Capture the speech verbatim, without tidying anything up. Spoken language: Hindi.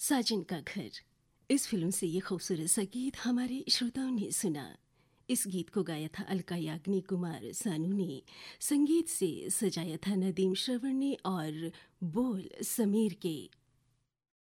साजन का घर। इस फिल्म से ये खूबसूरत सा गीत हमारे श्रोताओं ने सुना। इस गीत को गाया था अलका याग्निक कुमार सानू ने, संगीत से सजाया था नदीम श्रवण ने और बोल समीर के।